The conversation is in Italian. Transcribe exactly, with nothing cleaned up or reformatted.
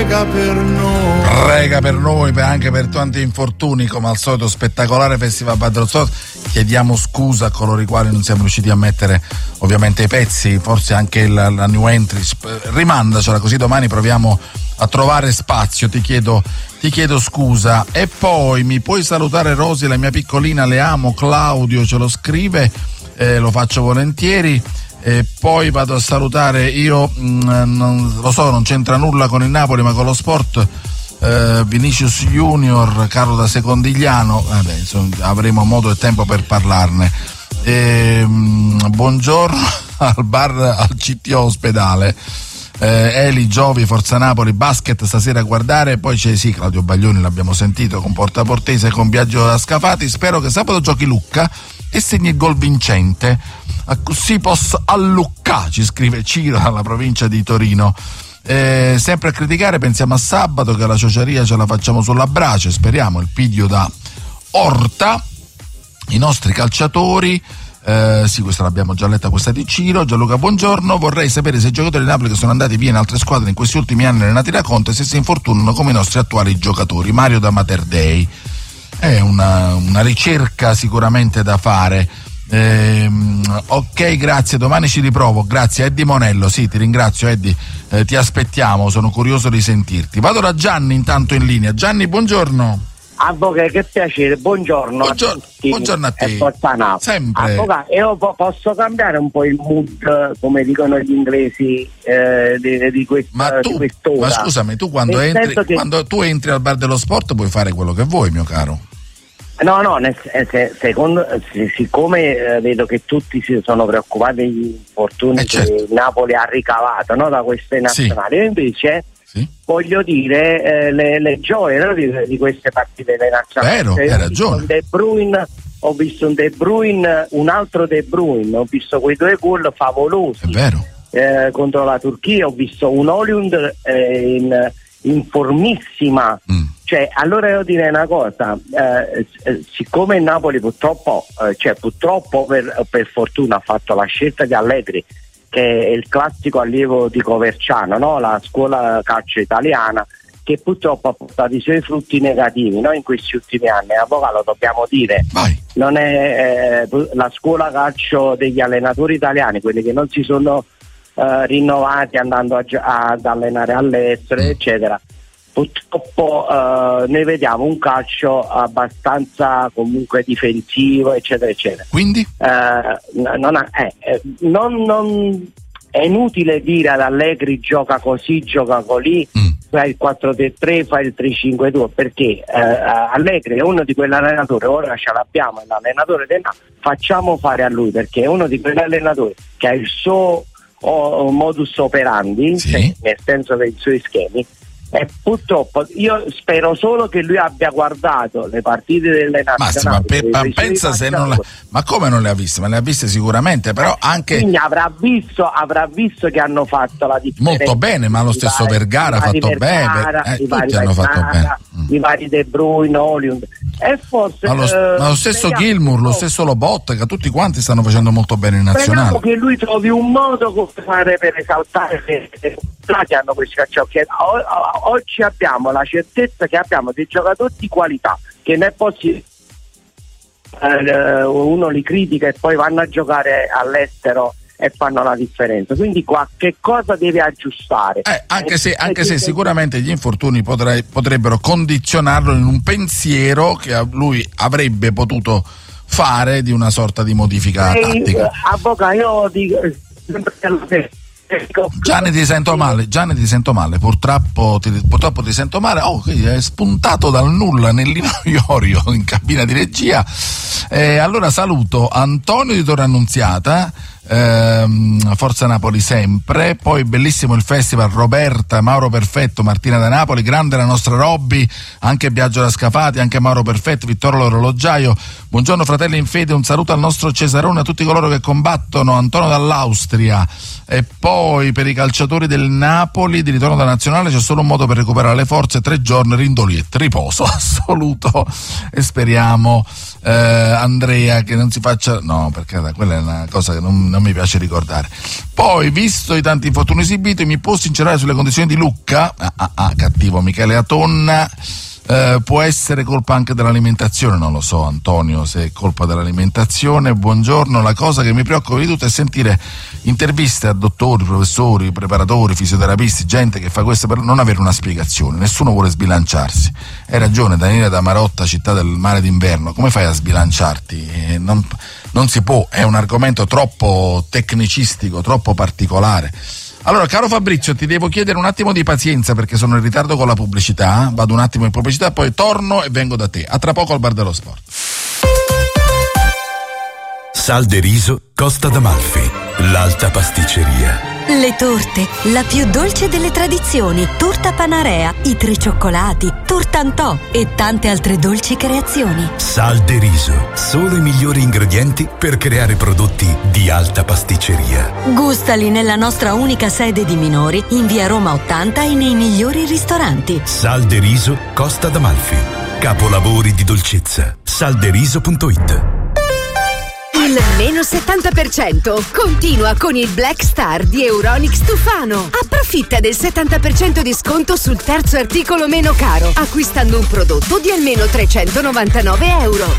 prega per noi. Prega per noi, anche per tanti infortuni, come al solito spettacolare Festival Padre Sport. Chiediamo scusa a coloro i quali non siamo riusciti a mettere ovviamente i pezzi, forse anche la, la new entry, rimandacela così domani proviamo a trovare spazio. Ti chiedo, ti chiedo scusa. E poi mi puoi salutare Rosy, la mia piccolina, le amo. Claudio ce lo scrive, eh, lo faccio volentieri. E poi vado a salutare io, mh, non, lo so, non c'entra nulla con il Napoli ma con lo sport, eh, Vinicius Junior, Carlo da Secondigliano. Vabbè, insomma, avremo modo e tempo per parlarne. E, mh, buongiorno al bar al C T O ospedale. Eh, Eli, Giovi, Forza Napoli, basket stasera a guardare. Poi c'è sì Claudio Baglioni, l'abbiamo sentito, con Porta Portese, con Biagio da Scafati. Spero che sabato giochi Lucca e segni il gol vincente, così posso alluccà, ci scrive Ciro dalla provincia di Torino. Eh, sempre a criticare, pensiamo a sabato che la ciociaria ce la facciamo sulla brace, speriamo. Il Pidio da Orta, i nostri calciatori. Eh, sì, questa l'abbiamo già letta, questa di Ciro. Gianluca, buongiorno, vorrei sapere se i giocatori di Napoli che sono andati via in altre squadre in questi ultimi anni allenati da Conte, se si infortunano come i nostri attuali giocatori. Mario da Mater Dei. È una, una ricerca sicuramente da fare. Ehm, ok, grazie, domani ci riprovo. Grazie Eddie Monello, sì, ti ringrazio Eddie, eh, ti aspettiamo, sono curioso di sentirti. Vado da Gianni intanto in linea. Gianni, buongiorno. Avvocato, che piacere, buongiorno, buongiorno a tutti. Buongiorno a te. Sempre. Avvocato, io posso cambiare un po' il mood, come dicono gli inglesi, eh, di, di, questa, ma tu, di quest'ora. Ma scusami, tu quando entri, che... quando tu entri al bar dello sport puoi fare quello che vuoi, mio caro. No, no, nel, se, secondo, se, siccome eh, vedo che tutti si sono preoccupati degli infortuni eh, certo. che Napoli ha ricavato, no, da queste nazionali, sì. Io invece sì. voglio dire eh, le, le gioie, no, di, di queste partite delle nazionali. Vero, hai ragione. De Bruyne, ho visto un De Bruyne, un altro De Bruyne, ho visto quei due gol favolosi. È vero. Eh, contro la Turchia, ho visto un Højlund eh, in, in formissima. Mm. Cioè, allora io direi una cosa, eh, eh, siccome il Napoli purtroppo, eh, cioè purtroppo per, per fortuna ha fatto la scelta di Allegri, che è il classico allievo di Coverciano, no? La scuola calcio italiana, che purtroppo ha portato i suoi frutti negativi, no? In questi ultimi anni. Avvocato, lo dobbiamo dire, Vai. non è eh, la scuola calcio degli allenatori italiani, quelli che non si sono eh, rinnovati andando a, ad allenare all'estero, mm. eccetera. Purtroppo eh, noi vediamo un calcio abbastanza comunque difensivo, eccetera, eccetera. Quindi? Eh, non, ha, eh, eh, non, non è inutile dire ad Allegri gioca così, gioca così, mm. fai il quattro tre tre, fai il tre cinque due, perché eh, Allegri è uno di quell'allenatore, ora ce l'abbiamo, è l'allenatore del Napoli, facciamo fare a lui, perché è uno di quegli allenatori che ha il suo oh, modus operandi, sì. cioè, nel senso dei suoi schemi. E purtroppo io spero solo che lui abbia guardato le partite delle nazionali. Ma, pe- ma pensa se non la, ma come non le ha viste? Ma le ha viste sicuramente, però eh, anche quindi avrà visto, avrà visto che hanno fatto la differenza. Molto bene, ma lo stesso vari, Vergara ha fatto Vergara, bene, eh, tutti vari hanno Vergara, fatto bene. Mm. I vari De Bruyne, Højlund. E forse ma lo, eh, ma lo stesso Gilmour, lo stesso Lobotka, tutti quanti stanno facendo molto bene in nazionale. Speriamo che lui trovi un modo come fare per esaltare che hanno questi calciatori. Oggi abbiamo la certezza che abbiamo dei giocatori di qualità che non è possibile eh, uno li critica e poi vanno a giocare all'estero e fanno la differenza, quindi qualche cosa deve aggiustare, eh, anche se, anche se sicuramente gli infortuni potrei, potrebbero condizionarlo in un pensiero che lui avrebbe potuto fare di una sorta di modifica Ehi, tattica. Avvocato, io dico Gianni ti sento male, Gianni ti sento male, purtroppo ti, purtroppo ti sento male. Oh, è spuntato dal nulla nell'Iorio in cabina di regia. Eh, allora saluto Antonio di Torre Annunziata, ehm, Forza Napoli sempre, poi bellissimo il festival, Roberta, Mauro Perfetto, Martina da Napoli, grande la nostra Robby, anche Biagio da Scafati, anche Mauro Perfetto, Vittorio l'orologiaio, buongiorno fratelli in fede, un saluto al nostro Cesarone, a tutti coloro che combattono, Antonio dall'Austria. E poi per i calciatori del Napoli di ritorno da nazionale c'è solo un modo per recuperare le forze, tre giorni, rindoliette, riposo assoluto, e speriamo eh, Andrea che non si faccia, no, perché quella è una cosa che non, non mi piace ricordare. Poi, visto i tanti infortuni esibiti, mi può sincerare sulle condizioni di Lucca? Ah, ah, ah cattivo Michele Atonna. Eh, può essere colpa anche dell'alimentazione, non lo so Antonio se è colpa dell'alimentazione. Buongiorno, la cosa che mi preoccupa di tutto è sentire interviste a dottori, professori, preparatori, fisioterapisti, gente che fa questo per non avere una spiegazione, nessuno vuole sbilanciarsi. Hai ragione Daniele da Marotta, città del mare d'inverno, come fai a sbilanciarti? Eh, non, non si può, è un argomento troppo tecnicistico, troppo particolare. Allora, caro Fabrizio, ti devo chiedere un attimo di pazienza perché sono in ritardo con la pubblicità, vado un attimo in pubblicità, poi torno e vengo da te. A tra poco al Bar dello Sport. Sal de Riso Costa d'Amalfi, l'alta pasticceria. Le torte, la più dolce delle tradizioni, torta Panarea, i tre cioccolati, torta Antò e tante altre dolci creazioni. Sal de Riso, solo i migliori ingredienti per creare prodotti di alta pasticceria. Gustali nella nostra unica sede di Minori, in via Roma ottanta e nei migliori ristoranti. Sal de Riso Costa d'Amalfi, capolavori di dolcezza. salderiso punto it. Il meno settanta per cento continua con il Black Star di Euronics Tufano. Approfitta del settanta per cento di sconto sul terzo articolo meno caro, acquistando un prodotto di almeno trecentonovantanove euro.